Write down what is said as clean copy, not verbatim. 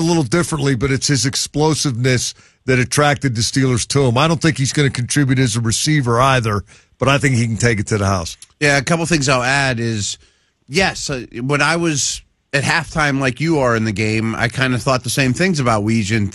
little differently, but it's his explosiveness that attracted the Steelers to him. I don't think he's going to contribute as a receiver either, but I think he can take it to the house. Yeah, a couple things I'll add is, yes, when I was at halftime like you are in the game, I kind of thought the same things about Weege.